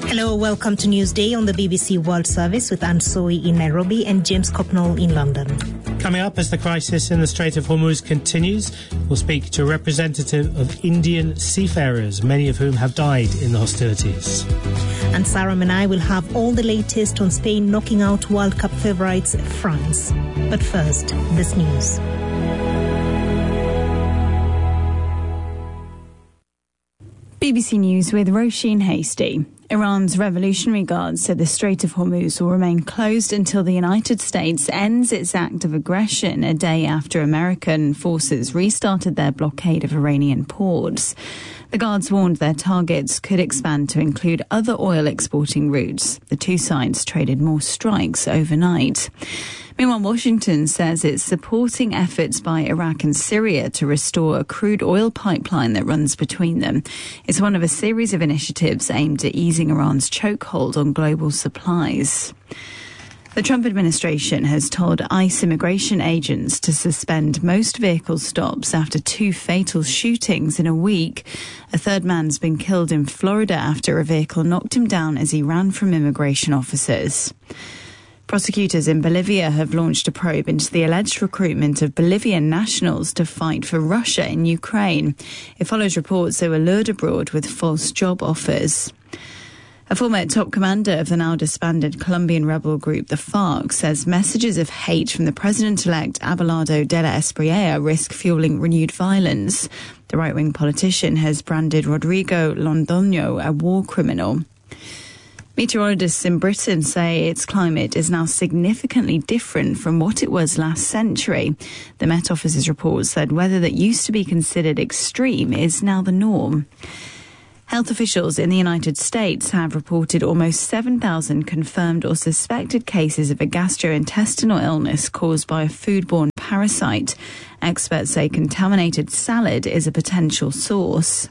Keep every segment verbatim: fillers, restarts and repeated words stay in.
Hello, welcome to Newsday on the B B C World Service with Anne Soy in Nairobi and James Copnall in London. Coming up, as the crisis in the Strait of Hormuz continues, we'll speak to a representative of Indian seafarers, many of whom have died in the hostilities. And Sarah and I will have all the latest on Spain knocking out World Cup favourites France. But first, this news. B B C News with Roisin Hasty. Iran's Revolutionary Guard said the Strait of Hormuz will remain closed until the United States ends its act of aggression a day after American forces restarted their blockade of Iranian ports. The Guards warned their targets could expand to include other oil exporting routes. The two sides traded more strikes overnight. Meanwhile, Washington says it's supporting efforts by Iraq and Syria to restore a crude oil pipeline that runs between them. It's one of a series of initiatives aimed at easing Iran's chokehold on global supplies. The Trump administration has told ICE immigration agents to suspend most vehicle stops after two fatal shootings in a week. A third man's been killed in Florida after a vehicle knocked him down as he ran from immigration officers. Prosecutors in Bolivia have launched a probe into the alleged recruitment of Bolivian nationals to fight for Russia in Ukraine. It follows reports they were lured abroad with false job offers. A former top commander of the now disbanded Colombian rebel group, the FARC, says messages of hate from the president-elect Abelardo de la Espriella risk fueling renewed violence. The right-wing politician has branded Rodrigo Londoño a war criminal. Meteorologists in Britain say its climate is now significantly different from what it was last century. The Met Office's report said weather that used to be considered extreme is now the norm. Health officials in the United States have reported almost seven thousand confirmed or suspected cases of a gastrointestinal illness caused by a foodborne parasite. Experts say contaminated salad is a potential source.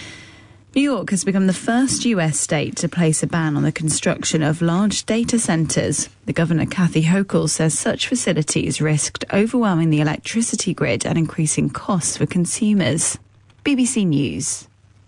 New York has become the first U S state to place a ban on the construction of large data centers. The Governor, Kathy Hochul, says such facilities risked overwhelming the electricity grid and increasing costs for consumers. B B C News.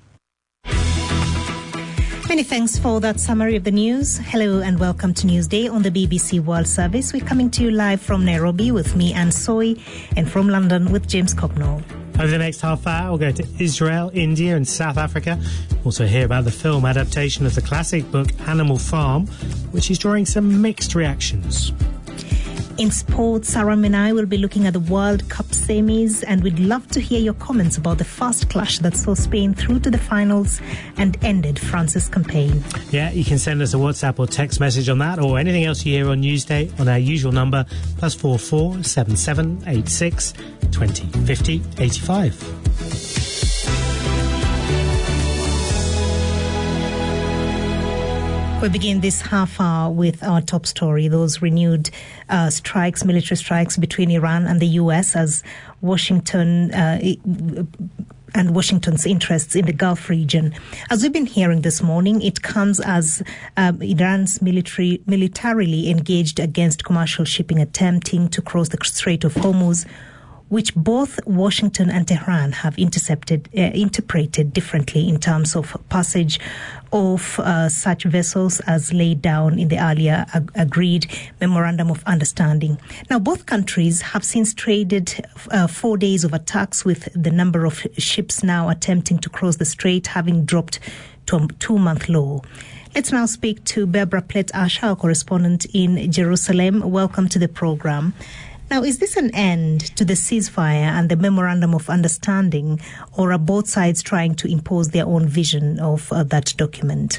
Many thanks for that summary of the news. Hello and welcome to Newsday on the B B C World Service. We're coming to you live from Nairobi with me, Anne Soy, and from London with James Copnall. Over the next half hour, we'll go to Israel, India and South Africa. Also hear about the film adaptation of the classic book Animal Farm, which is drawing some mixed reactions. In sports, Sarah and I will be looking at the World Cup semis, and we'd love to hear your comments about the fast clash that saw Spain through to the finals and ended France's campaign. Yeah, you can send us a WhatsApp or text message on that, or anything else you hear on Newsday on our usual number, plus four four seven seven eight six twenty fifty eighty-five. We begin this half hour with our top story, those renewed uh, strikes, military strikes between Iran and the U S as Washington uh, and Washington's interests in the Gulf region. As we've been hearing this morning, it comes as um, Iran's military militarily engaged against commercial shipping attempting to cross the Strait of Hormuz, which both Washington and Tehran have intercepted, uh, interpreted differently in terms of passage of uh, such vessels as laid down in the earlier ag- agreed Memorandum of Understanding. Now, both countries have since traded uh, four days of attacks, with the number of ships now attempting to cross the strait having dropped to a two-month low. Let's now speak to Barbara Plett-Asher, our correspondent in Jerusalem. Welcome to the program. Now, is this an end to the ceasefire and the Memorandum of Understanding, or are both sides trying to impose their own vision of uh, that document?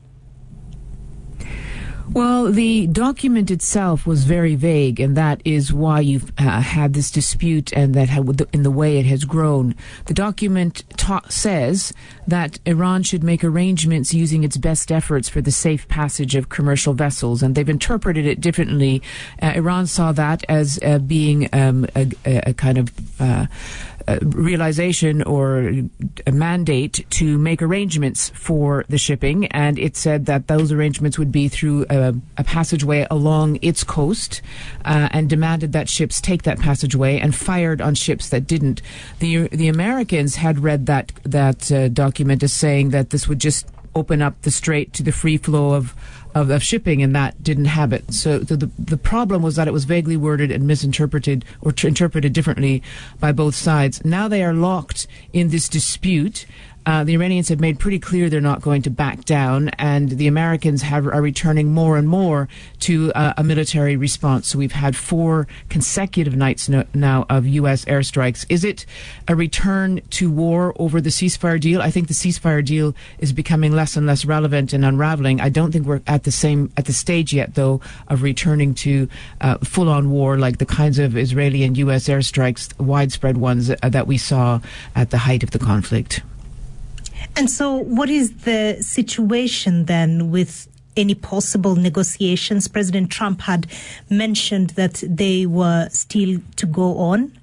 Well, the document itself was very vague, and that is why you've uh, had this dispute and that ha- in the way it has grown. The document ta- says that Iran should make arrangements using its best efforts for the safe passage of commercial vessels, and they've interpreted it differently. Uh, Iran saw that as uh, being um, a, a kind of uh, Uh, realization or a mandate to make arrangements for the shipping, and it said that those arrangements would be through a, a passageway along its coast, uh, and demanded that ships take that passageway and fired on ships that didn't. The the Americans had read that that uh, document as saying that this would just open up the strait to the free flow of, of, of shipping, and that didn't happen. So the, the the problem was that it was vaguely worded and misinterpreted or t- interpreted differently by both sides. Now they are locked in this dispute. Uh, the Iranians have made pretty clear they're not going to back down, and the Americans have, are returning more and more to uh, a military response. So we've had four consecutive nights no, now of U S airstrikes. Is it a return to war over the ceasefire deal? I think the ceasefire deal is becoming less and less relevant and unraveling. I don't think we're at the same at the stage yet, though, of returning to uh, full-on war like the kinds of Israeli and U S airstrikes, widespread ones uh, that we saw at the height of the conflict. And so what is the situation then with any possible negotiations? President Trump had mentioned that they were still to go on.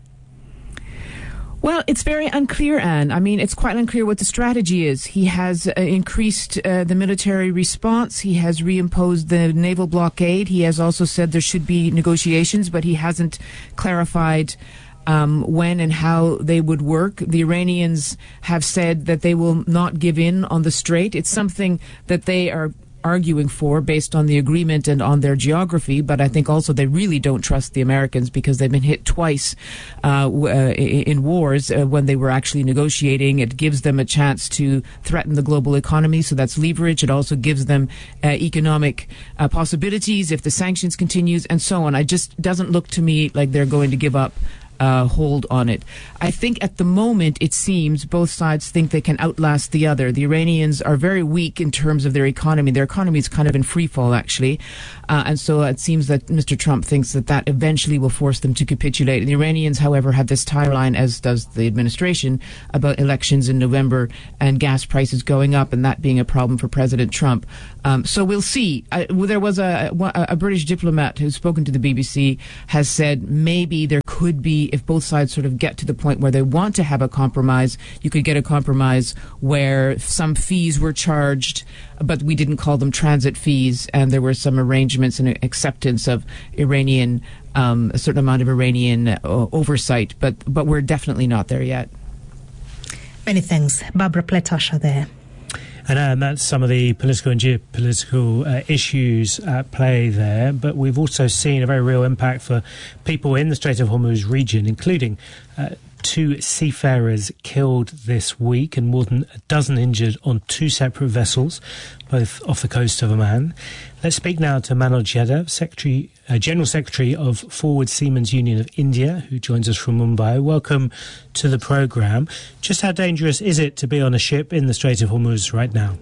Well, it's very unclear, Anne. I mean, it's quite unclear what the strategy is. He has uh, increased uh, the military response. He has reimposed the naval blockade. He has also said there should be negotiations, but he hasn't clarified Um, when and how they would work. The Iranians have said that they will not give in on the strait. It's something that they are arguing for based on the agreement and on their geography, but I think also they really don't trust the Americans because they've been hit twice uh, w- uh, in wars uh, when they were actually negotiating. It gives them a chance to threaten the global economy, so that's leverage. It also gives them uh, economic uh, possibilities if the sanctions continues and so on. It just doesn't look to me like they're going to give up Uh, hold on it. I think at the moment, it seems, both sides think they can outlast the other. The Iranians are very weak in terms of their economy. Their economy is kind of in free fall, actually. Uh, and so it seems that Mister Trump thinks that that eventually will force them to capitulate. And the Iranians, however, have this timeline, as does the administration, about elections in November and gas prices going up, and that being a problem for President Trump. Um, so we'll see. I, there was a, a, a British diplomat who's spoken to the B B C, has said maybe there could be, if both sides sort of get to the point where they want to have a compromise, you could get a compromise where some fees were charged, but we didn't call them transit fees, and there were some arrangements and acceptance of Iranian, um, a certain amount of Iranian uh, oversight, but but we're definitely not there yet. Many thanks. Barbara Pletasha there. And, uh, and that's some of the political and geopolitical uh, issues at play there. But we've also seen a very real impact for people in the Strait of Hormuz region, including uh, two seafarers killed this week and more than a dozen injured on two separate vessels, both off the coast of Oman. Let's speak now to Manoj Yadav, Secretary, uh, General Secretary of Forward Seamen's Union of India, who joins us from Mumbai. Welcome to the programme. Just how dangerous is it to be on a ship in the Strait of Hormuz right now?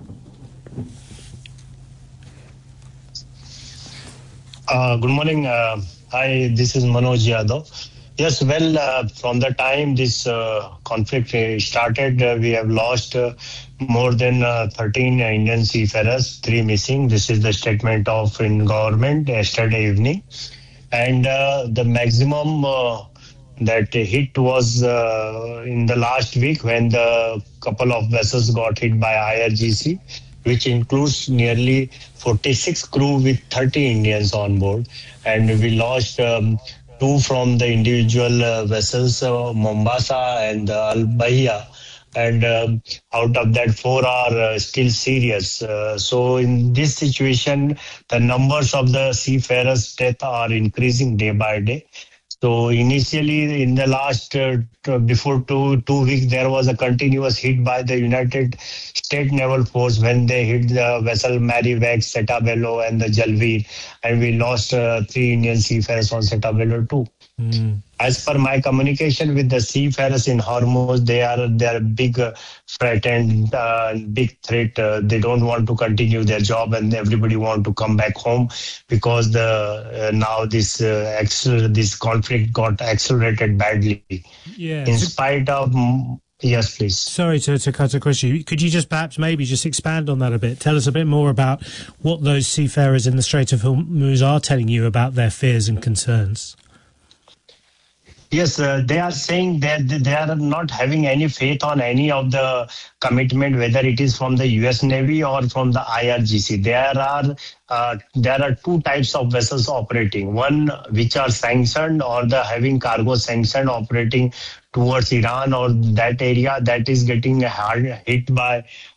Uh, good morning. Uh, hi, this is Manoj Yadav. Yes, well, uh, from the time this uh, conflict started, uh, we have lost uh, more than uh, thirteen Indian seafarers, three missing. This is the statement of in government yesterday evening. And uh, the maximum uh, that hit was uh, in the last week when the couple of vessels got hit by I R G C, which includes nearly forty-six crew with thirty Indians on board. And we lost um, two from the individual uh, vessels, uh, Mombasa and uh, Al Bahia. And um, out of that, four are uh, still serious. Uh, so in this situation, the numbers of the seafarers' death are increasing day by day. So initially, in the last, uh, t- before two two weeks, there was a continuous hit by the United States Naval Force when they hit the vessel Marivax, Setabelo, and the Jalveer, and we lost uh, three Indian seafarers on Setabelo too. Mm. As per my communication with the seafarers in Hormuz, they are they are big uh, threat and uh, big threat. Uh, they don't want to continue their job, and everybody want to come back home because the uh, now this uh, accel- this conflict got accelerated badly. Yeah. In spite of. Yes, please. Sorry to, to cut across you. Could you just perhaps maybe just expand on that a bit? Tell us a bit more about what those seafarers in the Strait of Hormuz are telling you about their fears and concerns. Yes, uh, they are saying that they are not having any faith on any of the commitment, whether it is from the U S Navy or from the I R G C. There are uh, there are two types of vessels operating. One which are sanctioned or the having cargo sanctioned operating towards Iran or that area that is getting hard hit by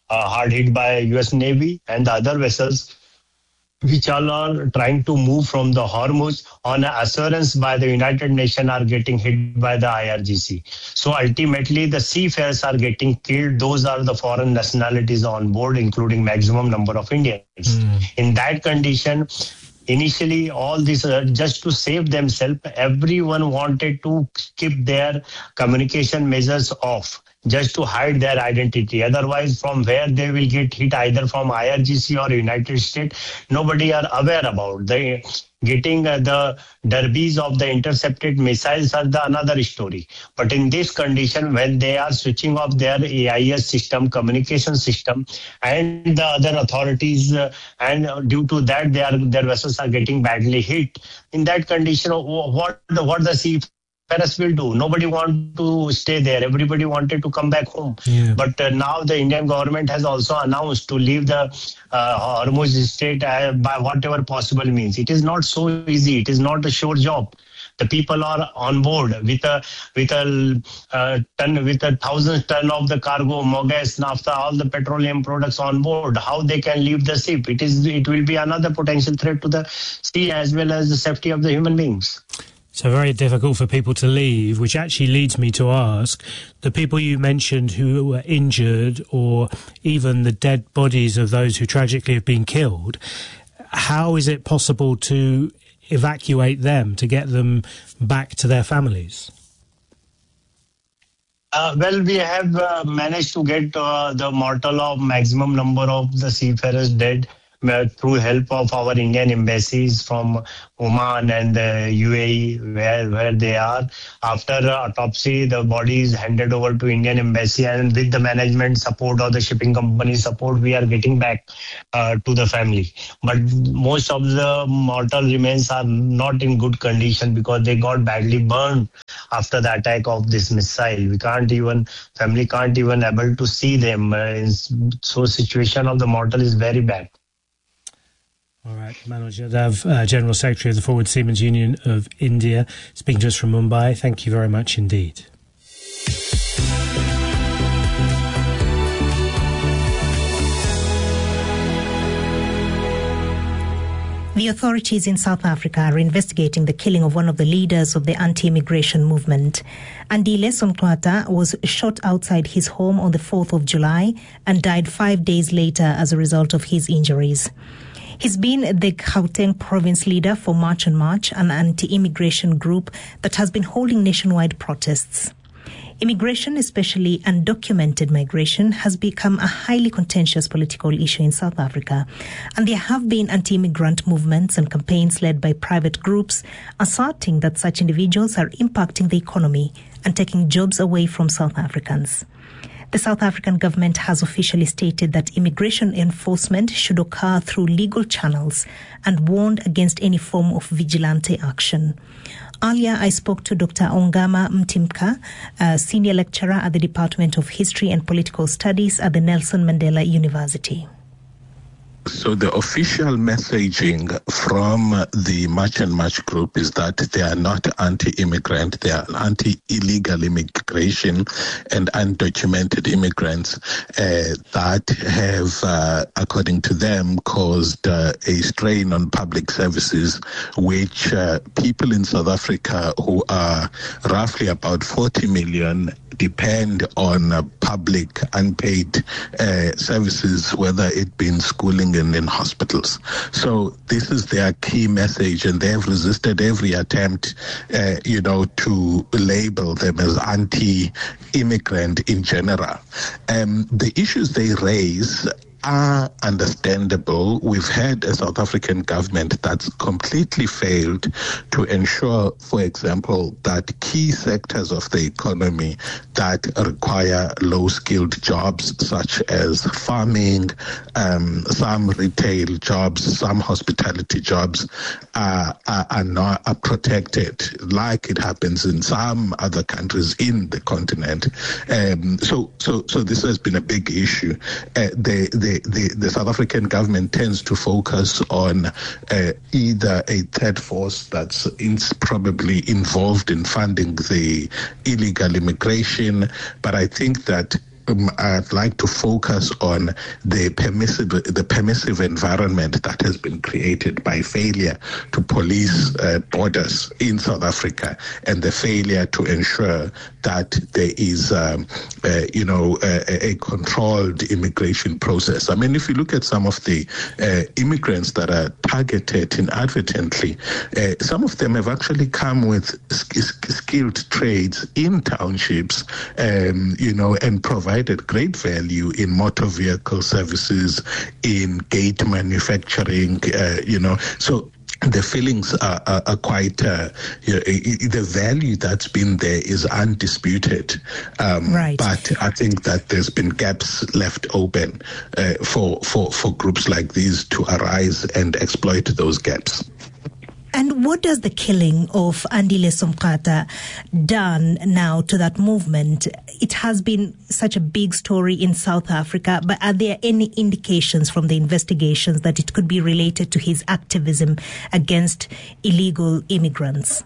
uh, hard hit by U S Navy and the other vessels, which all are trying to move from the Hormuz on assurance by the United Nations are getting hit by the I R G C. So ultimately the seafarers are getting killed. Those are the foreign nationalities on board, including maximum number of Indians. Mm. In that condition, initially all this uh, just to save themselves, everyone wanted to keep their communication measures off, just to hide their identity. Otherwise, from where they will get hit, either from I R G C or United States, nobody are aware about. They getting uh, the derbies of the intercepted missiles are the another story. But in this condition, when they are switching off their A I S system, communication system, and the other authorities, uh, and due to that, they are, their vessels are getting badly hit. In that condition, what the, what the sea Paris will do. Nobody want to stay there. Everybody wanted to come back home. Yeah. But uh, now the Indian government has also announced to leave the uh, Hormuz Strait uh, by whatever possible means. It is not so easy. It is not a sure job. The people are on board with a with a uh, ton with a thousand ton of the cargo, mogas, naphtha, all the petroleum products on board. How they can leave the ship? It is it will be another potential threat to the sea as well as the safety of the human beings. So very difficult for people to leave, which actually leads me to ask, the people you mentioned who were injured or even the dead bodies of those who tragically have been killed, how is it possible to evacuate them, to get them back to their families? Uh, well, we have uh, managed to get uh, the mortal of maximum number of the seafarers dead uh, through help of our Indian embassies from Oman and the U A E, where, where they are. After uh, autopsy, the body is handed over to Indian embassy, and with the management support or the shipping company support, we are getting back uh, to the family. But most of the mortal remains are not in good condition because they got badly burned after the attack of this missile. We can't even, family can't even able to see them. Uh, so situation of the mortal is very bad. All right, Manoj Yadav, uh, General Secretary of the Forward Seamen's Union of India, speaking to us from Mumbai. Thank you very much indeed. The authorities in South Africa are investigating the killing of one of the leaders of the anti-immigration movement. Andile Somtwata was shot outside his home on the fourth of July and died five days later as a result of his injuries. He's been the Gauteng province leader for March on March, an anti-immigration group that has been holding nationwide protests. Immigration, especially undocumented migration, has become a highly contentious political issue in South Africa. And there have been anti-immigrant movements and campaigns led by private groups asserting that such individuals are impacting the economy and taking jobs away from South Africans. The South African government has officially stated that immigration enforcement should occur through legal channels and warned against any form of vigilante action. Earlier, I spoke to Doctor Ongama Mtimka, a senior lecturer at the Department of History and Political Studies at the Nelson Mandela University. So the official messaging from the March and March group is that they are not anti-immigrant, they are anti-illegal immigration and undocumented immigrants uh, that have, uh, according to them, caused uh, a strain on public services, which uh, people in South Africa, who are roughly about forty million, depend on uh, public unpaid uh, services, whether it be in schooling and in hospitals. So this is their key message, and they have resisted every attempt, uh, you know, to label them as anti-immigrant in general. Um, the issues they raise are understandable. We've had a South African government that's completely failed to ensure, for example, that key sectors of the economy that require low-skilled jobs, such as farming, um, some retail jobs, some hospitality jobs, uh, are, are not are protected, like it happens in some other countries in the continent. Um, so, so, so this has been a big issue. Uh, the, the The, the, the South African government tends to focus on uh, either a third force that's in, probably involved in funding the illegal immigration, but I think that um, I'd like to focus on the permissive, the permissive environment that has been created by failure to police uh, borders in South Africa, and the failure to ensure that there is, um, uh, you know, a, a controlled immigration process. I mean, if you look at some of the uh, immigrants that are targeted inadvertently, uh, some of them have actually come with sk- skilled trades in townships, um, you know, and provided great value in motor vehicle services, in gate manufacturing, uh, you know. So the feelings are, are, are quite, uh, you know, the value that's been there is undisputed. Um, right. But I think that there's been gaps left open uh, for, for, for groups like these to arise and exploit those gaps. And what does the killing of Andile Somkata done now to that movement? It has been such a big story in South Africa, but are there any indications from the investigations that it could be related to his activism against illegal immigrants?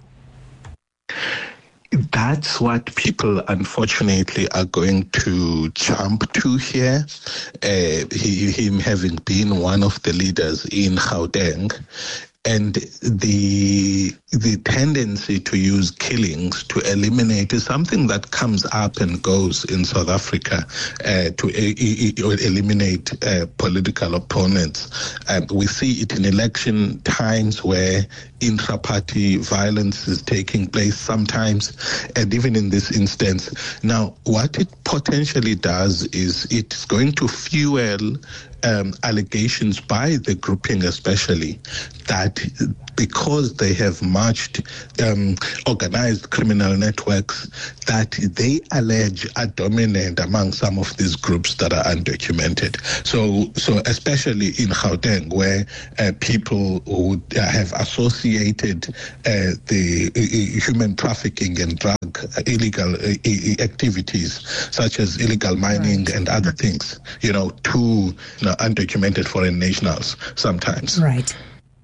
That's what people, unfortunately, are going to jump to here. Uh, he, him having been one of the leaders in Gauteng, and the the tendency to use killings to eliminate is something that comes up and goes in South Africa, uh, to e- e- eliminate uh, political opponents. Um, we see it in election times where intra-party violence is taking place sometimes, and even in this instance. Now, what it potentially does is it's going to fuel Um, allegations by the grouping especially that because they have marched um, organized criminal networks that they allege are dominant among some of these groups that are undocumented. So, so especially in Gauteng, where uh, people would uh, have associated uh, the uh, human trafficking and drug uh, illegal uh, activities, such as illegal mining right. and other things, you know, to you know, undocumented foreign nationals sometimes. Right.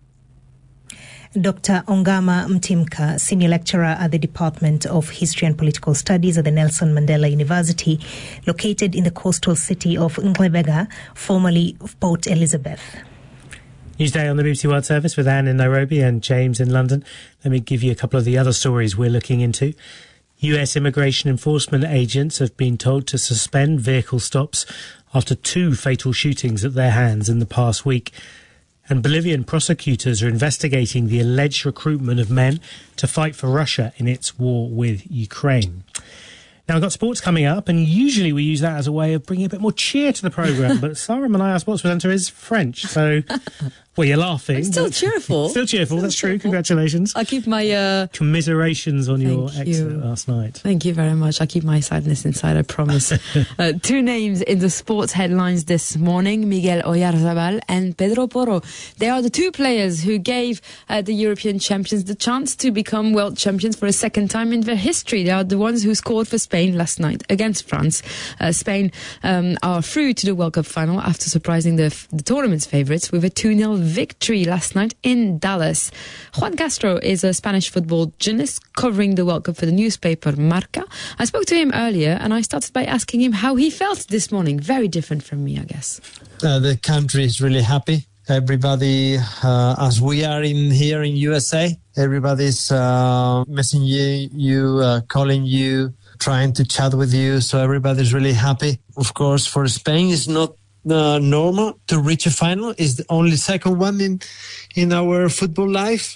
Doctor Ongama Mtimka, Senior Lecturer at the Department of History and Political Studies at the Nelson Mandela University, located in the coastal city of Ngqeberha, formerly Port Elizabeth. Newsday on the B B C World Service with Anne in Nairobi and James in London. Let me give you a couple of the other stories we're looking into. U S immigration enforcement agents have been told to suspend vehicle stops after two fatal shootings at their hands in the past week. And Bolivian prosecutors are investigating the alleged recruitment of men to fight for Russia in its war with Ukraine. Now, I've got sports coming up, and usually we use that as a way of bringing a bit more cheer to the programme, but Sarah Manai, our sports presenter, is French, so... Well, you're laughing. I'm still cheerful. Still cheerful, still that's cheerful. True. Congratulations. I keep my... Uh... Commiserations on your exit you. last night. Thank you very much. I keep my sadness inside, I promise. uh, two names in the sports headlines this morning, Miguel Oyarzabal and Pedro Porro. They are the two players who gave uh, the European champions the chance to become world champions for a second time in their history. They are the ones who scored for Spain last night against France. Uh, Spain um, are through to the World Cup final after surprising the, the tournament's favourites with a two nil victory last night in Dallas. Juan Castro is a Spanish football journalist covering the World Cup for the newspaper Marca. I spoke to him earlier and I started by asking him how he felt this morning. Very different from me, I guess. Uh, the country is really happy. Everybody, uh, as we are in here in U S A, everybody's uh, messaging you, uh, calling you, trying to chat with you. So everybody's really happy. Of course, for Spain, it's not Uh, normal to reach a final. Is the only second one in in our football life,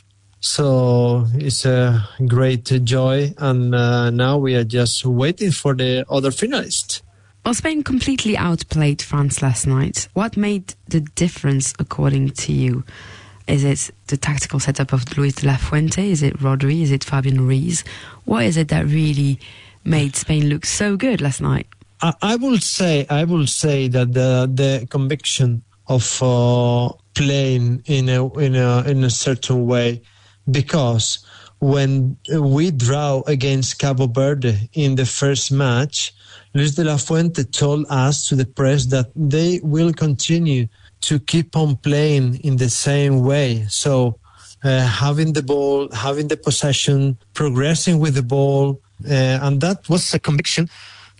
so it's a great joy, and uh, now we are just waiting for the other finalists. Well, Spain completely outplayed France last night. What made the difference, according to you? Is it the tactical setup of Luis de la Fuente? Is it Rodri? Is it Fabian Ruiz? What is it that really made Spain look so good last night? I will say, I will say that the the conviction of uh, playing in a in a in a certain way, because when we draw against Cabo Verde in the first match, Luis de la Fuente told us to the press that they will continue to keep on playing in the same way. So uh, having the ball, having the possession, progressing with the ball, uh, and that was a conviction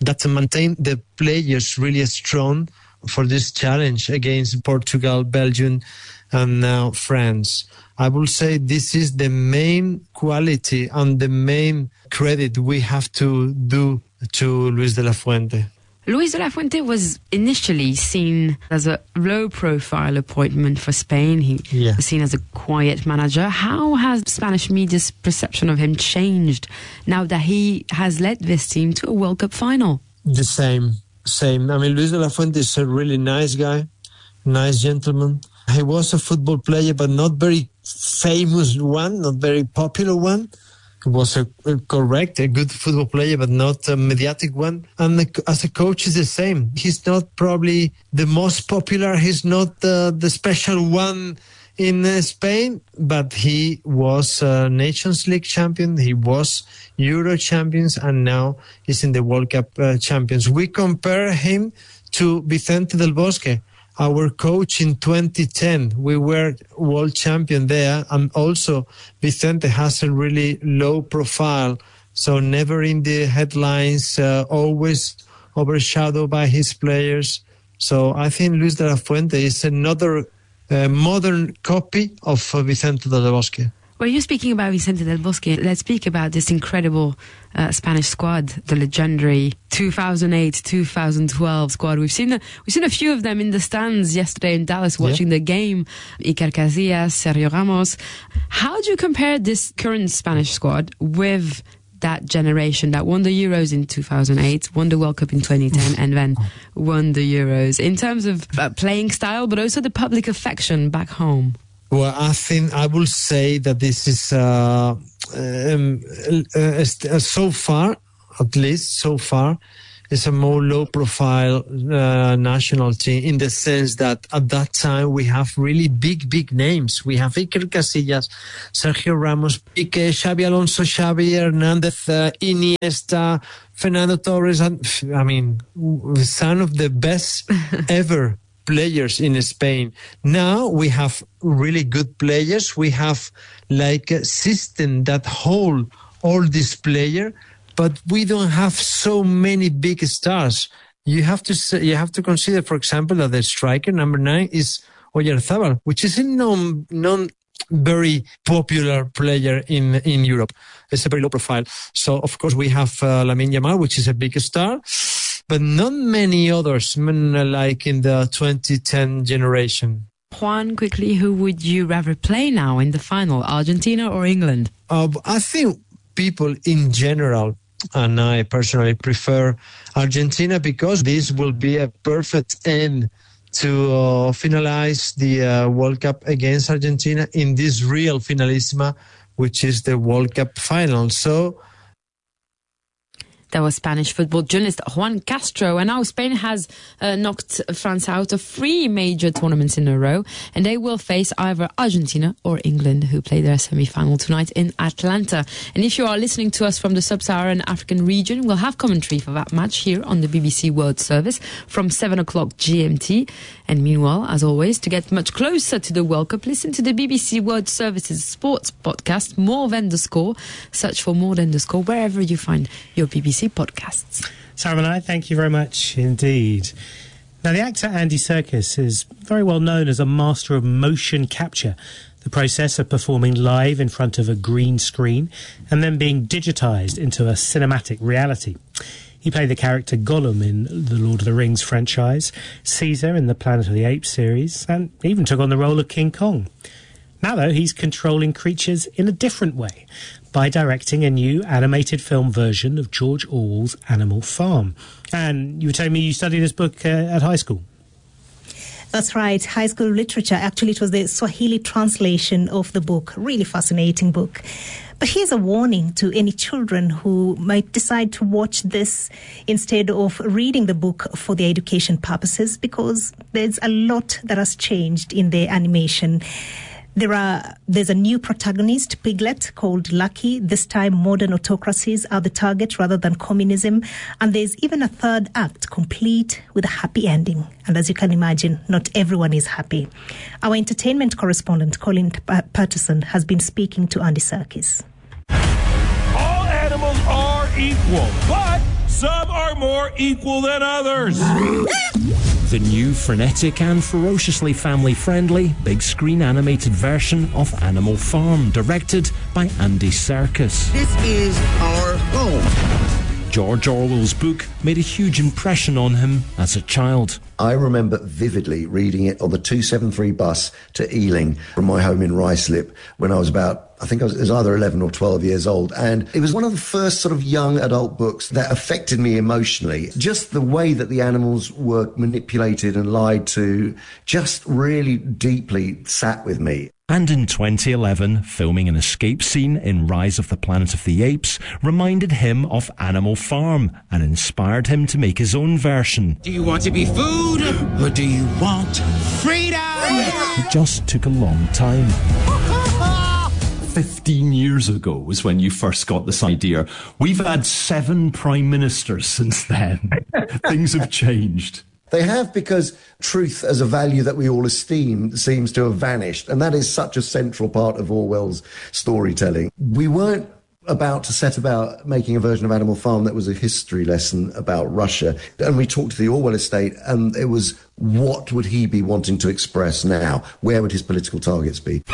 that maintain the players really strong for this challenge against Portugal, Belgium, and now France. I will say this is the main quality and the main credit we have to do to Luis de la Fuente. Luis de la Fuente was initially seen as a low-profile appointment for Spain. He yeah. was seen as a quiet manager. How has Spanish media's perception of him changed now that he has led this team to a World Cup final? The same, same. I mean, Luis de la Fuente is a really nice guy, nice gentleman. He was a football player, but not very famous one, not very popular one. He was a, a correct, a good football player, but not a mediatic one. And the, as a coach, is the same. He's not probably the most popular. He's not uh, the special one in uh, Spain, but he was a Nations League champion. He was Euro champions, and now he's in the World Cup uh, champions. We compare him to Vicente del Bosque, our coach in twenty ten. We were world champion there, and also Vicente has a really low profile, so never in the headlines, uh, always overshadowed by his players. So I think Luis de la Fuente is another uh, modern copy of uh, Vicente del Bosque. Well, you're speaking about Vicente del Bosque. Let's speak about this incredible uh, Spanish squad, the legendary two thousand eight two thousand twelve squad. We've seen a, we've seen a few of them in the stands yesterday in Dallas watching yeah. the game. Iker Casillas, Sergio Ramos. How do you compare this current Spanish squad with that generation that won the Euros in two thousand eight, won the World Cup in twenty ten, and then won the Euros in terms of uh, playing style, but also the public affection back home? Well, I think I will say that this is, uh, um, uh, so far, at least so far, is a more low-profile uh, national team in the sense that at that time we have really big, big names. We have Iker Casillas, Sergio Ramos, Piqué, Xabi Alonso, Xavi Hernandez, uh, Iniesta, Fernando Torres, and I mean, some of the best ever players in Spain. Now we have really good players. We have like a system that hold all these players, but we don't have so many big stars. You have to say, you have to consider, for example, that the striker number nine is Oyarzabal, which is a non non very popular player in in Europe. It's a very low profile. So of course we have uh, Lamine Yamal, which is a big star, but not many others, like in the twenty ten generation. Juan, quickly, who would you rather play now in the final, Argentina or England? Uh, I think people in general, and I personally prefer Argentina, because this will be a perfect end to uh, finalize the uh, World Cup against Argentina in this real finalissima, which is the World Cup final. So That was Spanish football journalist Juan Castro. And now Spain has uh, knocked France out of three major tournaments in a row. And they will face either Argentina or England, who play their semi-final tonight in Atlanta. And if you are listening to us from the sub-Saharan African region, we'll have commentary for that match here on the B B C World Service from seven o'clock G M T. And meanwhile, as always, to get much closer to the World Cup, listen to the B B C World Service's sports podcast, More Than the Score. Search for More Than the Score wherever you find your B B C podcasts. Sarah and I, thank you very much indeed. Now, the actor Andy Serkis is very well known as a master of motion capture, the process of performing live in front of a green screen and then being digitised into a cinematic reality. He played the character Gollum in the Lord of the Rings franchise, Caesar in the Planet of the Apes series, and even took on the role of King Kong. Now, though, he's controlling creatures in a different way by directing a new animated film version of George Orwell's Animal Farm. And you were telling me you studied this book uh, at high school. That's right, high school literature. Actually, it was the Swahili translation of the book. Really fascinating book. But here's a warning to any children who might decide to watch this instead of reading the book for their education purposes, because there's a lot that has changed in the animation. There are, there's a new protagonist, Piglet, called Lucky. This time, modern autocracies are the target rather than communism. And there's even a third act, complete with a happy ending. And as you can imagine, not everyone is happy. Our entertainment correspondent, Colin Patterson, has been speaking to Andy Serkis. All animals are equal, but some are more equal than others. The new frenetic and ferociously family-friendly big-screen animated version of Animal Farm, directed by Andy Serkis. This is our home. George Orwell's book made a huge impression on him as a child. I remember vividly reading it on the two seventy-three bus to Ealing from my home in Ruislip when I was about, I think I was, it was either eleven or twelve years old. And it was one of the first sort of young adult books that affected me emotionally. Just the way that the animals were manipulated and lied to just really deeply sat with me. And in twenty eleven, filming an escape scene in Rise of the Planet of the Apes reminded him of Animal Farm and inspired him to make his own version. Do you want to be food or do you want freedom? It just took a long time. Fifteen years ago was when you first got this idea. We've had seven prime ministers since then. Things have changed. They have, because truth as a value that we all esteem seems to have vanished. And that is such a central part of Orwell's storytelling. We weren't about to set about making a version of Animal Farm that was a history lesson about Russia. And we talked to the Orwell estate, and it was, what would he be wanting to express now? Where would his political targets be?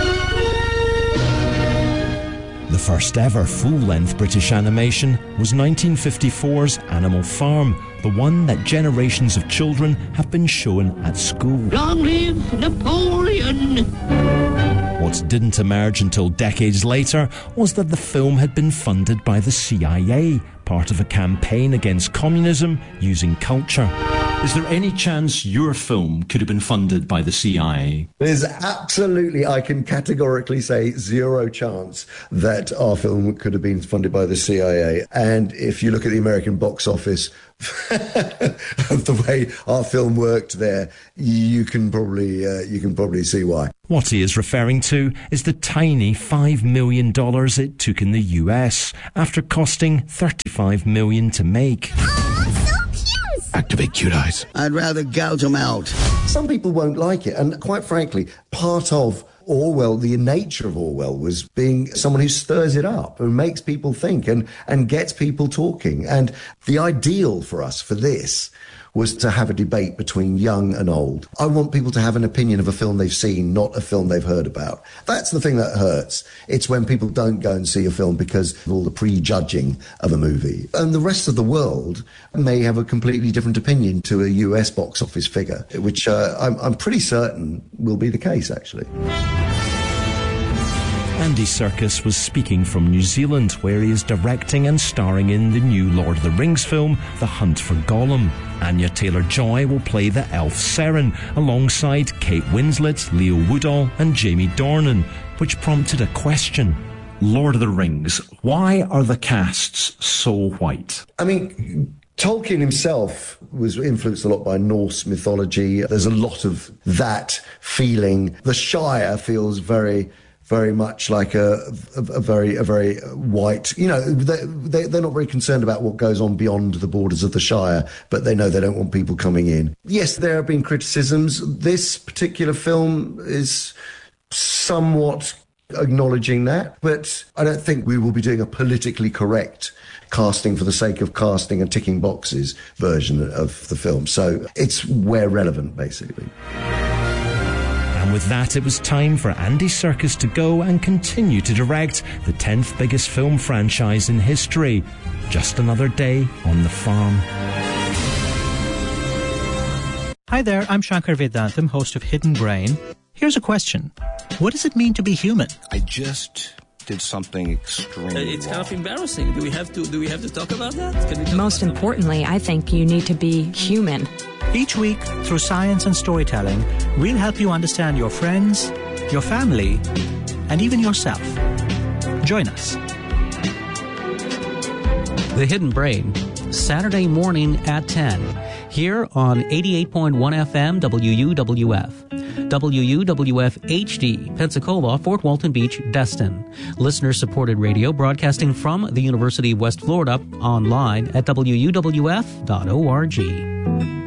The first ever full-length British animation was nineteen fifty-four's Animal Farm, the one that generations of children have been shown at school. Long live Napoleon! What didn't emerge until decades later was that the film had been funded by the C I A, part of a campaign against communism using culture. Is there any chance your film could have been funded by the C I A? There's absolutely, I can categorically say, zero chance that our film could have been funded by the C I A. And if you look at the American box office, of the way our film worked there, you can probably uh, you can probably see why. What he is referring to is the tiny five million dollars it took in the U S after costing thirty-five million dollars to make. Activate cute eyes. I'd rather gouge them out. Some people won't like it, and quite frankly, part of Orwell, the nature of Orwell, was being someone who stirs it up and makes people think and, and gets people talking. And the ideal for us for this was to have a debate between young and old. I want people to have an opinion of a film they've seen, not a film they've heard about. That's the thing that hurts. It's when people don't go and see a film because of all the prejudging of a movie. And the rest of the world may have a completely different opinion to a U S box office figure, which uh, I'm, I'm pretty certain will be the case, actually. Andy Serkis was speaking from New Zealand, where he is directing and starring in the new Lord of the Rings film, The Hunt for Gollum. Anya Taylor-Joy will play the elf Seren, alongside Kate Winslet, Leo Woodall and Jamie Dornan, which prompted a question. Lord of the Rings, why are the casts so white? I mean, Tolkien himself was influenced a lot by Norse mythology. There's a lot of that feeling. The Shire feels very... very much like a, a, a very a very white, you know, they, they, they're not very concerned about what goes on beyond the borders of the Shire, but they know they don't want people coming in. Yes, there have been criticisms. This particular film is somewhat acknowledging that, but I don't think we will be doing a politically correct casting for the sake of casting and ticking boxes version of the film. So it's where relevant, basically. And with that, it was time for Andy Serkis to go and continue to direct the tenth biggest film franchise in history. Just another day on the farm. Hi there, I'm Shankar Vedantam, host of Hidden Brain. Here's a question. What does it mean to be human? I just did something extreme. Uh, it's kind of embarrassing. Do we have to do we have to talk about that? Can we talk Most about importantly, I think you need to be human. Each week, through science and storytelling, we'll help you understand your friends, your family, and even yourself. Join us. The Hidden Brain, Saturday morning at ten, here on eighty-eight point one F M W U W F. W U W F H D, Pensacola, Fort Walton Beach, Destin. Listener-supported radio broadcasting from the University of West Florida, online at W U W F dot org.